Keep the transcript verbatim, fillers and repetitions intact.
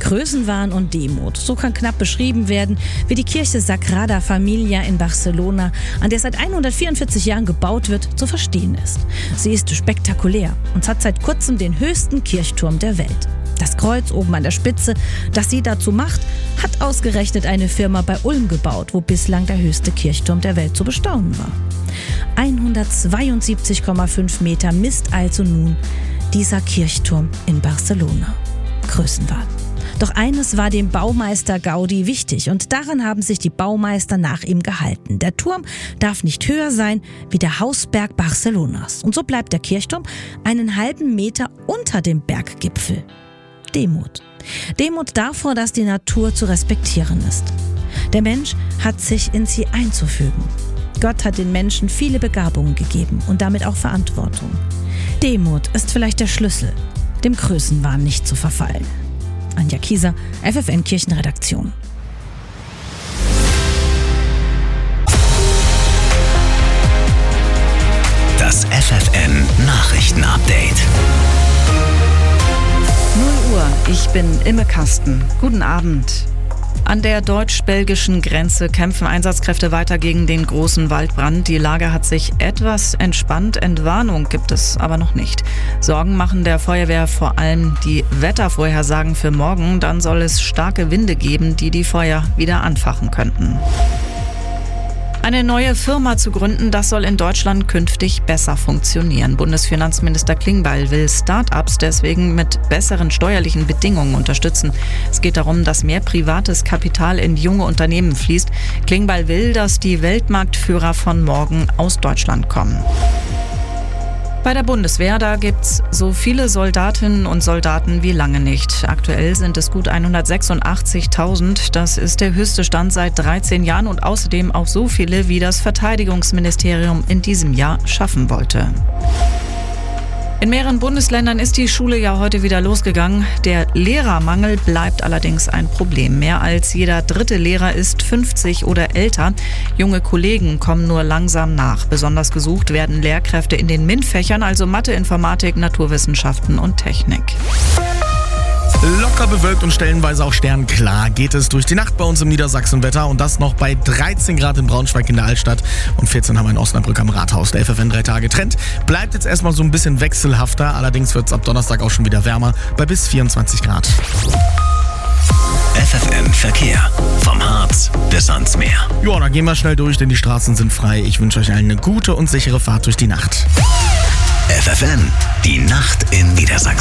Größenwahn und Demut. So kann knapp beschrieben werden, wie die Kirche Sagrada Familia in Barcelona, an der seit hundertvierundvierzig Jahren gebaut wird, zu verstehen ist. Sie ist spektakulär und hat seit kurzem den höchsten Kirchturm der Welt. Das Kreuz oben an der Spitze, das sie dazu macht, hat ausgerechnet eine Firma bei Ulm gebaut, wo bislang der höchste Kirchturm der Welt zu bestaunen war. hundertzweiundsiebzig Komma fünf Meter misst also nun dieser Kirchturm in Barcelona. Größenwahn. Doch eines war dem Baumeister Gaudi wichtig und daran haben sich die Baumeister nach ihm gehalten. Der Turm darf nicht höher sein wie der Hausberg Barcelonas. Und so bleibt der Kirchturm einen halben Meter unter dem Berggipfel. Demut. Demut davor, dass die Natur zu respektieren ist. Der Mensch hat sich in sie einzufügen. Gott hat den Menschen viele Begabungen gegeben und damit auch Verantwortung. Demut ist vielleicht der Schlüssel, dem Größenwahn nicht zu verfallen. Anja Kieser, F F N Kirchenredaktion. Das F F N Nachrichtenupdate. null Uhr, ich bin Imme Kasten. Guten Abend. An der deutsch-belgischen Grenze kämpfen Einsatzkräfte weiter gegen den großen Waldbrand. Die Lage hat sich etwas entspannt. Entwarnung gibt es aber noch nicht. Sorgen machen der Feuerwehr vor allem die Wettervorhersagen für morgen. Dann soll es starke Winde geben, die die Feuer wieder anfachen könnten. Eine neue Firma zu gründen, das soll in Deutschland künftig besser funktionieren. Bundesfinanzminister Klingbeil will Start-ups deswegen mit besseren steuerlichen Bedingungen unterstützen. Es geht darum, dass mehr privates Kapital in junge Unternehmen fließt. Klingbeil will, dass die Weltmarktführer von morgen aus Deutschland kommen. Bei der Bundeswehr, da gibt's so viele Soldatinnen und Soldaten wie lange nicht. Aktuell sind es gut hundertsechsundachtzigtausend. Das ist der höchste Stand seit dreizehn Jahren und außerdem auch so viele, wie das Verteidigungsministerium in diesem Jahr schaffen wollte. In mehreren Bundesländern ist die Schule ja heute wieder losgegangen. Der Lehrermangel bleibt allerdings ein Problem. Mehr als jeder dritte Lehrer ist fünfzig oder älter. Junge Kollegen kommen nur langsam nach. Besonders gesucht werden Lehrkräfte in den MINT-Fächern, also Mathe, Informatik, Naturwissenschaften und Technik. Locker bewölkt und stellenweise auch sternklar geht es durch die Nacht bei uns im Niedersachsenwetter und das noch bei dreizehn Grad in Braunschweig in der Altstadt und vierzehn haben wir in Osnabrück am Rathaus. Der F F N drei Tage Trend bleibt jetzt erstmal so ein bisschen wechselhafter, allerdings wird es ab Donnerstag auch schon wieder wärmer bei bis vierundzwanzig Grad. F F N Verkehr. Vom Harz bis ans Meer. Ja, dann gehen wir schnell durch, denn die Straßen sind frei. Ich wünsche euch allen eine gute und sichere Fahrt durch die Nacht. F F N, die Nacht in Niedersachsen.